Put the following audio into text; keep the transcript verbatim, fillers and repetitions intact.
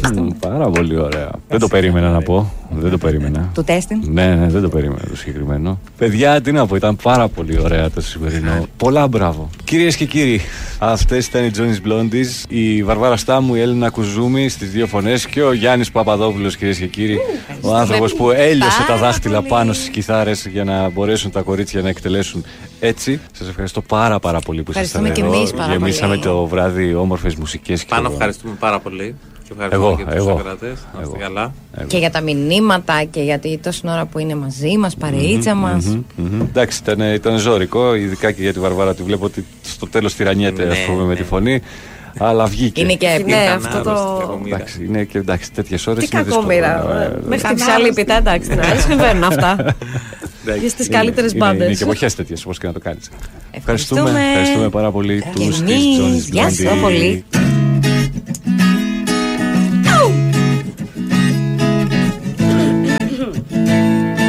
Πάρα πολύ ωραία. Δεν το περίμενα να πω. Δεν το περίμενα. Του τέστην. Ναι, ναι, δεν το περίμενα το συγκεκριμένο. Παιδιά, τι να πω, ήταν πάρα πολύ ωραία το σημερινό. Πολλά μπράβο. Κυρίες και κύριοι, αυτές ήταν οι Johnny's Blondies, η Βαρβάρα Στάμου, η Έλληνα Κουζούμη στις δύο φωνές και ο Γιάννης Παπαδόπουλος, κυρίες και κύριοι. Ο άνθρωπος που έλειωσε τα δάχτυλα πάνω στις κιθάρες για να μπορέσουν τα κορίτσια να εκτελέσουν έτσι. Σας ευχαριστώ πάρα πάρα πολύ που ήσασταν εδώ. Ευχαριστούμε και εμείς πάρα πολύ. Γεμίσαμε το βράδυ όμορφες μουσικές. Πάνω και... ευχαριστούμε πάρα πολύ. Και ευχαριστούμε εγώ, και τους εγώ, ακροατές. Να είστε καλά. Εγώ. Και για τα μηνύματα και γιατί τόση ώρα που είναι μαζί μας, παρεΐτσα mm-hmm, μας. Mm-hmm, mm-hmm. Εντάξει, ήταν, ήταν ζώρικο, ειδικά και για τη Βαρβάρα. Τη βλέπω ότι στο τέλος τυραννιέται, ναι, ας πούμε, ναι. με τη φωνή. Αλλά βγήκε. Είναι και έπειτα. Ναι, αυτό το. Εντάξει, είναι και εντάξει, τέτοιες ώρες. Τι κακόμοιρα. Μέχρι τη ψαλίπιτα, εντάξει, να συμβαίνουν αυτά. Και στις καλύτερες μπάντες. Είναι και εποχές τέτοιες, όπως και να το κάνεις. Ευχαριστούμε. Ευχαριστούμε πάρα πολύ τους Γεια σας πολύ.